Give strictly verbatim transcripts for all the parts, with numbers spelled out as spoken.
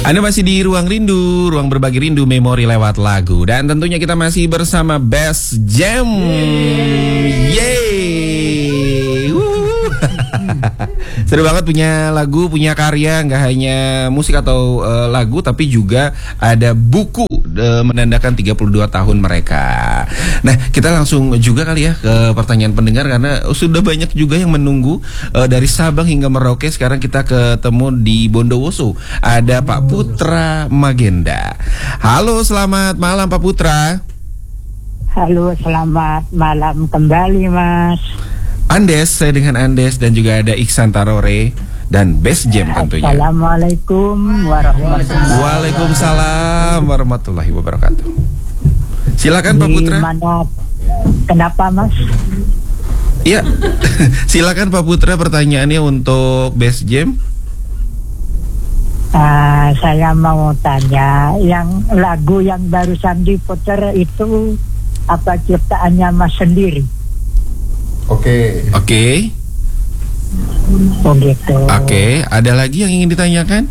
Anda masih di Ruang Rindu, ruang berbagi rindu memori lewat lagu. Dan tentunya kita masih bersama Best Jam. Yeay. Seru banget punya lagu, punya karya. Nggak hanya musik atau uh, lagu, tapi juga ada buku uh, menandakan tiga puluh dua tahun mereka. Nah, kita langsung juga kali ya ke pertanyaan pendengar, karena sudah banyak juga yang menunggu uh, dari Sabang hingga Merauke. Sekarang kita ketemu di Bondowoso. Ada Pak Putra Magenda. Halo, selamat malam Pak Putra. Halo, selamat malam kembali Mas Andes, saya dengan Andes, dan juga ada Iksan Tarore dan Best Jam tentunya. Assalamualaikum warahmatullahi wabarakatuh. Waalaikumsalam warahmatullahi wabarakatuh. Silakan Pak Putra. Mana, kenapa Mas? Iya, silakan Pak Putra, pertanyaannya untuk Best Jam. Uh, saya mau tanya, yang lagu yang barusan diputar itu apa ciptaannya Mas sendiri? Oke. Oke. Okay. Oh gitu. Oke, okay. Ada lagi yang ingin ditanyakan?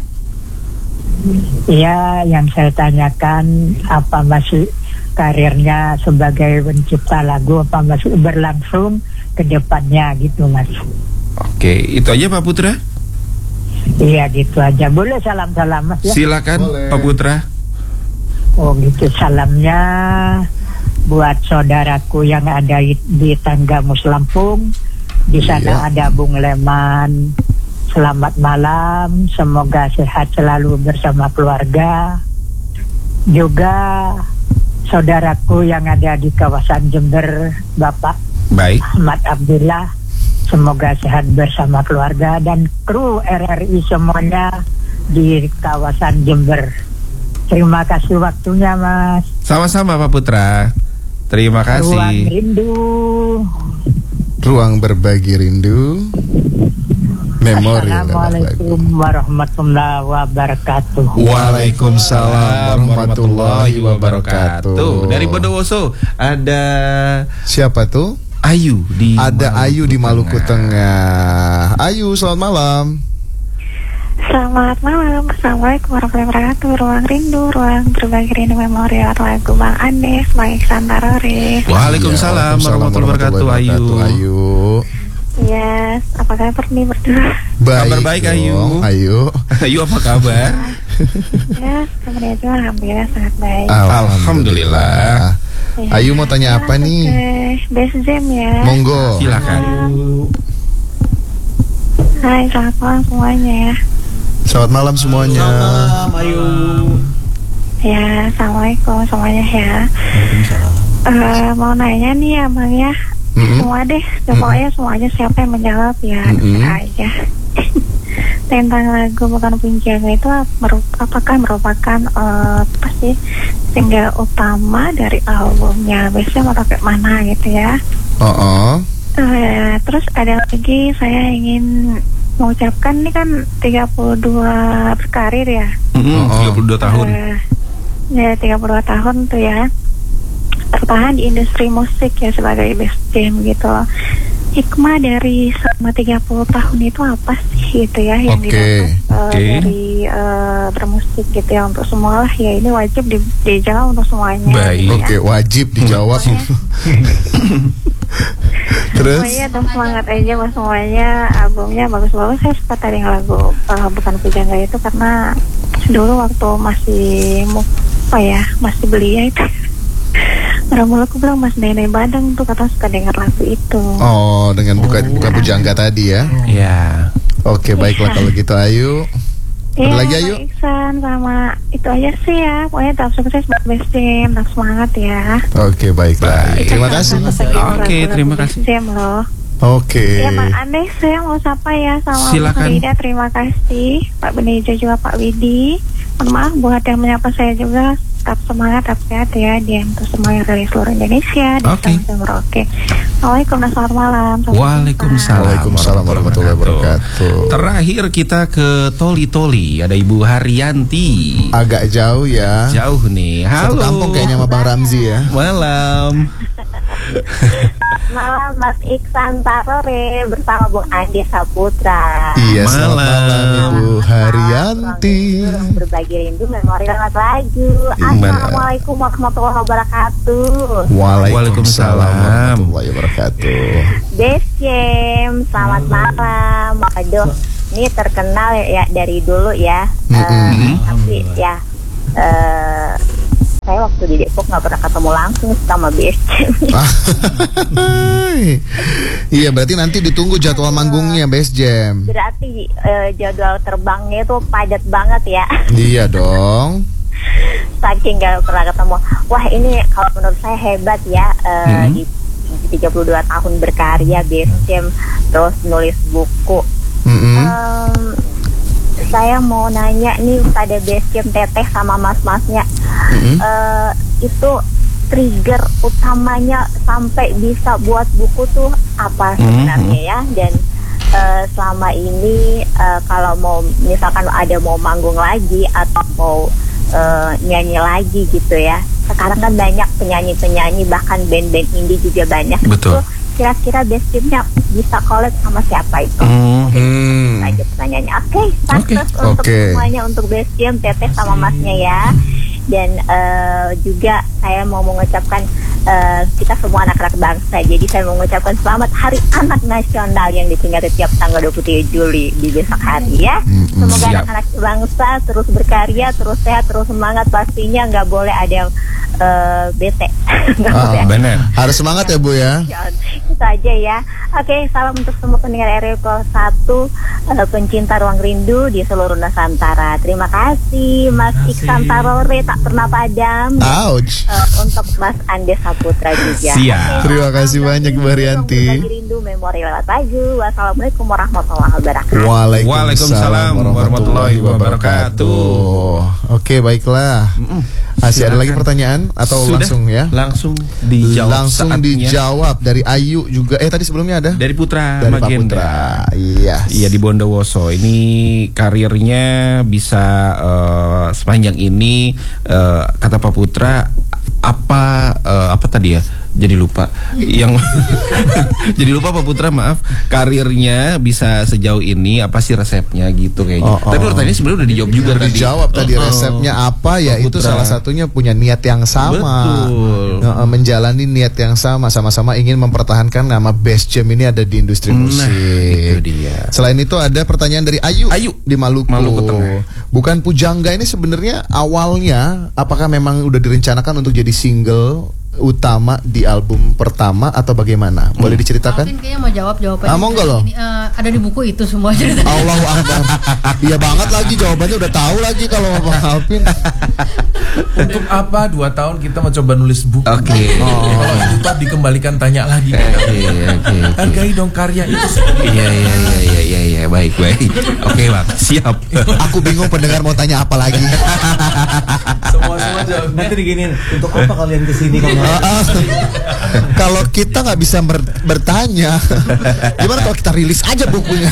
Iya, yang saya tanyakan, apa masih karirnya sebagai pencipta lagu, apa masih berlangsung ke depannya gitu Mas? Oke, okay. Itu aja Pak Putra? Iya gitu aja. Boleh salam-salam Mas ya? Silakan. Boleh. Pak Putra. Oh gitu, salamnya buat saudaraku yang ada di Tanggamus Lampung. Di sana iya. Ada Bung Leman. Selamat malam, semoga sehat selalu bersama keluarga. Juga saudaraku yang ada di kawasan Jember, Bapak Baik. Ahmad Abdullah, semoga sehat bersama keluarga, dan kru R R I semuanya di kawasan Jember. Terima kasih waktunya Mas. Sama-sama Pak Putra. Terima kasih. Ruang Rindu, ruang berbagi rindu memori. Assalamualaikum warahmatullahi wabarakatuh. Waalaikumsalam warahmatullahi wabarakatuh. Dari Bondowoso ada siapa tuh? Ayu di Ada Maluku Ayu di Maluku Tengah. Tengah. Ayu, selamat malam. Selamat malam, assalamualaikum warahmatullahi wabarakatuh. Ruang Rindu, ruang berbagi rindu memori lagu Bang Andes, Bang Iksan Tarore. Waalaikumsalam warahmatullahi wabarakatuh. Ayu. Ayu. Yes, apa kabar nih berdua? Baik, kabar baik Ayu. Ayu. Ayu apa kabar? Ya, kabarnya juga alhamdulillah sangat baik. Alhamdulillah. Ya. Ayu mau tanya apa nih? Best Jam ya. Monggo. Silakan. Hai, selamat malam semuanya ya. Selamat malam semuanya. Selamat malam Ayu. Ya, assalamualaikum semuanya ya. Uh, mau nanya nih ya Bang ya. Mm-hmm. Semua deh, pokoknya mm-hmm. semuanya siapa yang menjawab ya, mm-hmm. aja. Tentang lagu Bukan Punjaga itu apakah merupakan uh, apa sih single utama dari albumnya? Biasanya mau pakai mana gitu ya? Uh-uh. Uh, terus ada lagi, saya ingin mengucapkan ini kan tiga puluh dua berkarir ya. Mm-hmm. tiga puluh dua tahun. Uh, ya tiga puluh dua tahun tuh ya. Bertahan di industri musik ya sebagai Best Jam gitu. Hikmah dari selama tiga puluh tahun itu apa sih gitu ya yang okay. didapat uh, okay. dari uh, bermusik gitu ya, untuk semua lah ya, ini wajib di, dijawab untuk semuanya. Baik. Oke, okay, wajib dijawab. Terus? Oh iya, dong, semangat aja buat semuanya. Albumnya bagus-bagus. Saya suka tadi lagu uh, Bukan Pujangga itu karena dulu waktu masih apa ya masih belia itu. Ramul aku bilang Mas Nenek Badang tuh kata suka dengar lagu itu. Oh, dengan bukan oh. bukan pujangga tadi ya? Iya. Oke, baiklah kalau gitu Ayu. Ada ya, lagi Ayu? Iksan sama itu aja sih ya. Pokoknya tetap sukses buat Best Jam, tetap semangat ya. Oke, baiklah. Baik. Terima kasih. Oke, terima kasih. Best Jam loh. Oke. Ya Pak Andes, saya mau sapa ya sama Pak Rida, terima kasih. Pak Beneja juga Pak Widi. Mohon maaf buat yang menyapa saya juga. Tetap semangat, tetap sehat ya, dia untuk semua yang dari seluruh Indonesia. Oke. Okay. Assalamualaikum dan selamat malam. Waalaikumsalam. Waalaikumsalam warahmatullahi wabarakatuh. Terakhir kita ke Toli Toli, ada Ibu Haryanti. Agak jauh ya. Jauh nih. Halo. Satu kampung kayaknya sama Bang Ramzi ya. Malam. Selamat malam Mas Iksan Tarore bersama Bung Andi Saputra. Iya, selamat malam Ibu Haryanti. Ruang Berbagi Rindu memori lewat lagu. Assalamualaikum warahmatullahi wabarakatuh. Waalaikumsalam warahmatullahi wabarakatuh. Besjem, selamat malam. Aduh, ini terkenal ya dari dulu ya. Mm-hmm. Uh, tapi ya. Uh, saya waktu di Depok nggak pernah ketemu langsung sama B S C. Iya, berarti nanti ditunggu jadwal manggungnya B S Jam. Berarti uh, jadwal terbangnya itu padat banget ya. Iya dong. Saking nggak pernah ketemu. Wah, ini kalau menurut saya hebat ya. Uh, mm-hmm. Di tiga puluh dua tahun berkarya B S Jam, terus nulis buku. Mm-hmm. Um, saya mau nanya nih pada Basecamp Teteh sama mas-masnya, mm-hmm. uh, itu trigger utamanya sampai bisa buat buku tuh apa sebenarnya ya? Dan uh, selama ini uh, kalau mau misalkan ada mau manggung lagi atau mau uh, nyanyi lagi gitu ya, sekarang kan banyak penyanyi-penyanyi bahkan band-band indie juga banyak. Betul. Itu kira-kira Basecamp-nya bisa collab sama siapa itu? Mm-hmm. Aja pertanyaannya. Oke, okay, okay. untuk okay. semuanya untuk Basecamp, Teteh sama Masnya ya. Dan uh, juga saya mau mengucapkan uh, kita semua anak-anak bangsa. Jadi saya mau mengucapkan selamat Hari Anak Nasional yang diperingati tiap tanggal dua puluh tiga Juli di besok hari ya. Mm-hmm. Semoga Siap. anak-anak bangsa terus berkarya, terus sehat, terus semangat. Pastinya nggak boleh ada yang uh, bete. Oh, benar. Harus semangat ya Bu ya. Itu aja ya. Oke, salam untuk semua pendengar R R I satu, uh, pencinta ruang rindu di seluruh Nusantara. Terima kasih Mas Iksan Tarore tak pernah padam. Ouch. Uh, untuk Mas Andes Saputra juga. Siap. Oke, Terima kasih banyak Bu Haryanti. Berbagi rindu memori lewat lagu. Wassalamualaikum warahmatullahi wabarakatuh. Waalaikumsalam warahmatullahi wabarakatuh. Oke, baiklah. Masih ada lagi pertanyaan atau Sudah, langsung ya? Langsung dijawab. Langsung saatnya. dijawab dari Ayu juga. Eh tadi sebelumnya ada? Dari Putra Dari Pak Magenda. Putra. Iya. Iya di Bondowoso. Ini karirnya bisa uh, sepanjang ini uh, kata Pak Putra apa uh, apa tadi ya? Jadi lupa. Yang jadi lupa Pak Putra, maaf. Karirnya bisa sejauh ini apa sih resepnya gitu kayaknya. Oh, oh. Tapi pertanyaannya sebenarnya udah dijawab juga Udah tadi. dijawab tadi Oh, oh. resepnya apa ya? Pak Itu Putra. salah satunya punya niat yang sama. Betul. Nah, menjalani niat yang sama, sama-sama ingin mempertahankan nama Basecamp ini ada di industri musik. Nah, itu dia. Selain itu ada pertanyaan dari Ayu, Ayu di Maluku. Maluku Tengah. Bukan Pujangga ini sebenarnya awalnya apakah memang udah direncanakan untuk jadi single utama di album pertama atau bagaimana? Boleh diceritakan? Alvin kayaknya mau jawab jawabannya. Ah, monggo loh. Ini, uh, ada di buku itu semua cerita. Allahu Akbar. Iya banget lagi jawabannya udah tahu lagi kalau Bang Alvin. Untuk apa dua tahun kita mencoba nulis buku? Oke. Okay. Oh. Kalau itu tak dikembalikan tanya lagi. Oke, oke, oke. Hargai dong karya itu sendiri. Iya, iya, iya, iya, iya, iya, baik, baik. Oke, Bang. Siap. Aku bingung pendengar mau tanya apa lagi. Semua semua jawab. Nanti diginin, untuk apa kalian kesini kamu? Kalau kita nggak bisa ber- bertanya, gimana kalau kita rilis aja bukunya?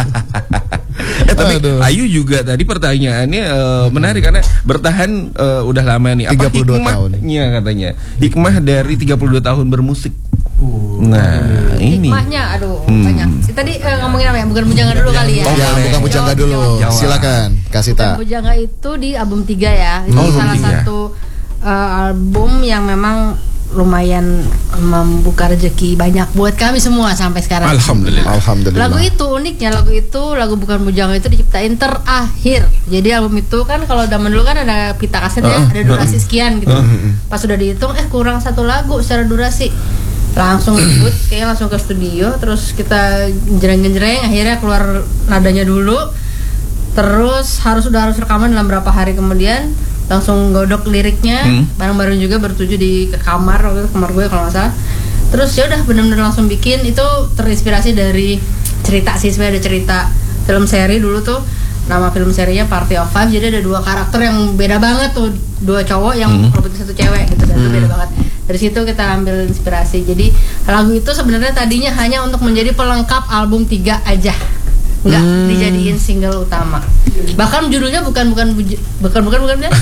Eh tapi Aduh. Ayu juga tadi pertanyaannya uh, menarik karena bertahan uh, udah lama nih. Apa tiga puluh dua tahun. hikmahnya katanya? Hikmah dari tiga puluh dua tahun bermusik. Uh, Nah, ini. Hikmahnya aduh Hmm. banyak. Tadi uh, ngomongin apa ya? Bukan Bujangga dulu kali ya. Oh, ya, Boleh. bukan Pujangga Jawab, dulu. jawab. Silakan, kasih Bukan tak. Bujangga itu di album tiga ya. Itu Oh, album salah tiga. satu uh, album yang memang lumayan membuka rezeki banyak buat kami semua sampai sekarang. Alhamdulillah. Alhamdulillah. Lagu itu uniknya, lagu itu lagu Bukan Bujangga itu diciptain terakhir. Jadi album itu kan kalau zaman dulu kan ada pita kaset ya, Uh, ada durasi uh, sekian gitu. uh, Pas sudah dihitung eh kurang satu lagu secara durasi. Langsung ribut, kayaknya langsung ke studio, terus kita jreng-jreng, akhirnya keluar nadanya dulu. Terus harus sudah harus rekaman dalam berapa hari kemudian, langsung godok liriknya, hmm. bareng-bareng juga bertuju di ke kamar, waktu itu kamar gue kalau nggak salah. Terus ya udah benar-benar langsung bikin. Itu terinspirasi dari cerita sih, sebenarnya ada cerita film seri dulu tuh, nama film serinya Party of Five. Jadi ada dua karakter yang beda banget tuh, dua cowok yang hmm. ngerebutin satu cewek gitu, dan itu Hmm. beda banget. Dari situ kita ambil inspirasi. Jadi lagu itu sebenarnya tadinya hanya untuk menjadi pelengkap album tiga aja, nggak Hmm. dijadiin single utama. Bahkan judulnya bukan bukan buj- bukan bukan bukan bukan.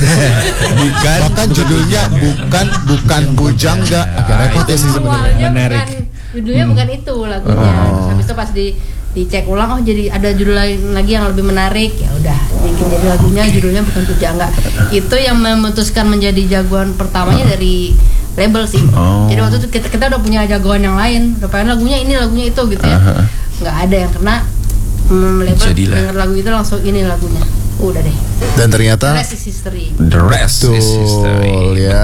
Bukan. Bahkan judulnya bukan bukan Pujangga. Agak repot ya sih sebenarnya. Awalnya Menarik. bukan judulnya bukan itu lagunya. Oh. Terus habis itu pas di dicek ulang, oh jadi ada judul lain lagi yang lebih menarik, ya udah bikin jadi lagunya judulnya bukan Pujangga. Itu yang memutuskan menjadi jagoan pertamanya dari label sih. Oh. Jadi waktu itu kita, kita udah punya jagoan yang lain, udah pengen lagunya ini lagunya itu gitu ya. Uh-huh. Nggak ada yang kena, hmm, label Jadilah. denger lagu itu langsung ini lagunya. Udah deh. Dan ternyata The rest is history. The rest is betul history. ya.